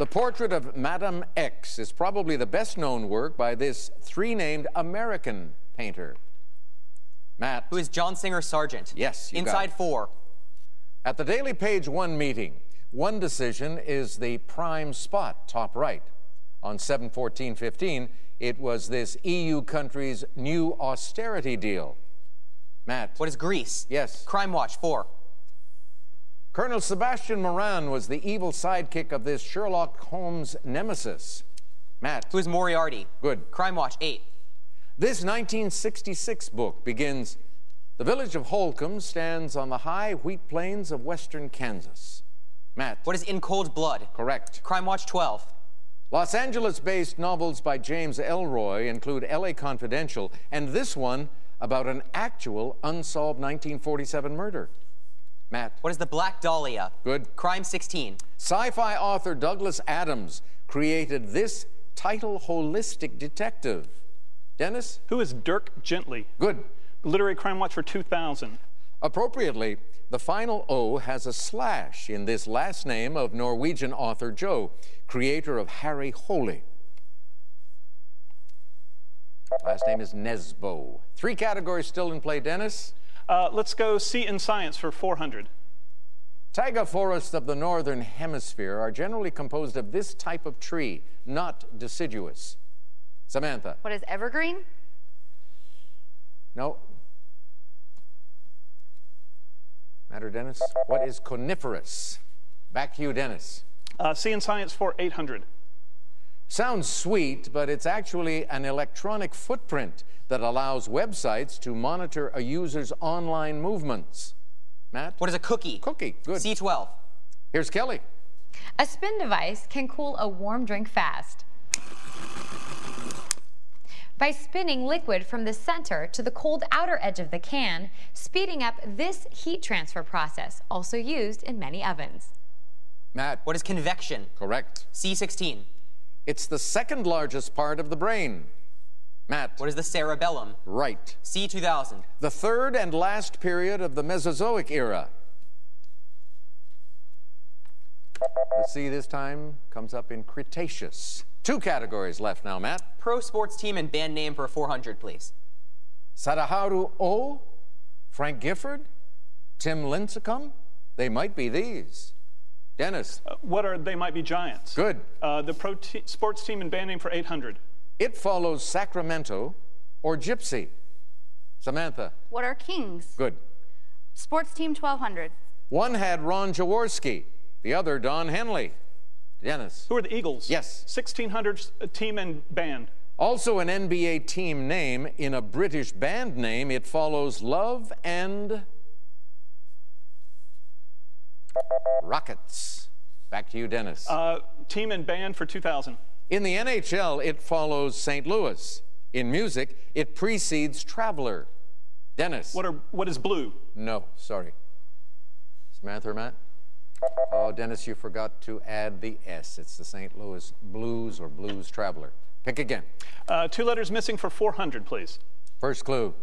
The portrait of Madame X is probably the best-known work by this three-named American painter. Matt. Who is John Singer Sargent? Yes, you Inside got it. 4. At the Daily Page One meeting, one decision is the prime spot, top right. On 7/14/15, it was this EU country's new austerity deal. Matt. What is Greece? Yes. Crime Watch 4. Colonel Sebastian Moran was the evil sidekick of this Sherlock Holmes nemesis. Matt. Who is Moriarty? Good. Crime Watch 8. This 1966 book begins, the village of Holcomb stands on the high wheat plains of western Kansas. Matt. What is In Cold Blood? Correct. Crime Watch 12. Los Angeles-based novels by James Ellroy include L.A. Confidential and this one about an actual unsolved 1947 murder. Matt. What is The Black Dahlia? Good. Crime 16. Sci-fi author Douglas Adams created this title holistic detective. Dennis? Who is Dirk Gently? Good. Literary Crime Watch for 2000. Appropriately, the final O has a slash in this last name of Norwegian author Joe, creator of Harry Holy. Last name is Nesbo. 3 categories still in play, Dennis. Let's go Sea and Science for 400. Taiga forests of the northern hemisphere are generally composed of this type of tree, not deciduous. Samantha. What is evergreen? No. Matter, Dennis? What is coniferous? Back to you, Dennis. Sea and Science for 800. Sounds sweet, but it's actually an electronic footprint that allows websites to monitor a user's online movements. Matt? What is a cookie? Cookie, good. C12. Here's Kelly. A spin device can cool a warm drink fast by spinning liquid from the center to the cold outer edge of the can, speeding up this heat transfer process, also used in many ovens. Matt. What is convection? Correct. C16. It's the second largest part of the brain. Matt. What is the cerebellum? Right. C2000. The third and last period of the Mesozoic era. The C this time comes up in Cretaceous. 2 categories left now, Matt. Pro sports team and band name for 400, please. Sadaharu O, Frank Gifford, Tim Lincecum. They might be these. Dennis. They might be giants. Good. The sports team and band name for 800. It follows Sacramento or Gypsy. Samantha. What are kings? Good. Sports team 1200. One had Ron Jaworski, the other Don Henley. Dennis. Who are the Eagles? Yes. 1600 team and band. Also an NBA team name. In a British band name, it follows Love and Rockets. Back to you, Dennis. Team and band for 2000. In the NHL, it follows St. Louis. In music, it precedes Traveler. Dennis. What is blue? No, sorry. Samantha or Matt? Oh, Dennis, you forgot to add the S. It's the St. Louis Blues or Blues Traveler. Pick again. 2 letters missing for 400, please. First clue.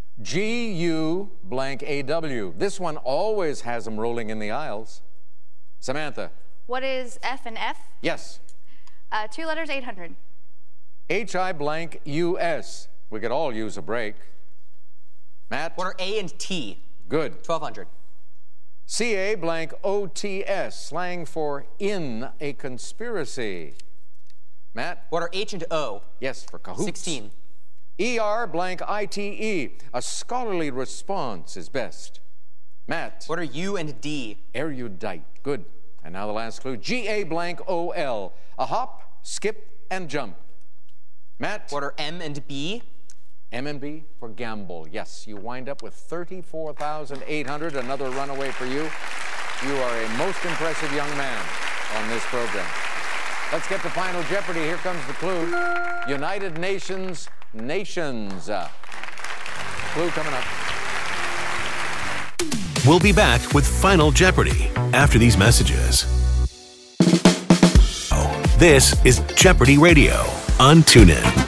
G-U-blank-A-W. This one always has them rolling in the aisles. Samantha. What is F and F? Yes. 2 letters, 800. H-I-blank-U-S. We could all use a break. Matt. What are A and T? Good. 1200. C-A-blank-O-T-S, slang for in a conspiracy. Matt. What are H and O? Yes, for cahoots. 16. E-R-blank-I-T-E, a scholarly response is best. Matt. What are U and D? Erudite. Good. And now the last clue. G-A-blank-O-L, a hop, skip, and jump. Matt. What are M and B? M and B for gamble. Yes, you wind up with 34,800. Another runaway for you. You are a most impressive young man on this program. Let's get to Final Jeopardy. Here comes the clue. United Nations, nations. Clue coming up. We'll be back with Final Jeopardy after these messages. This is Jeopardy Radio on TuneIn.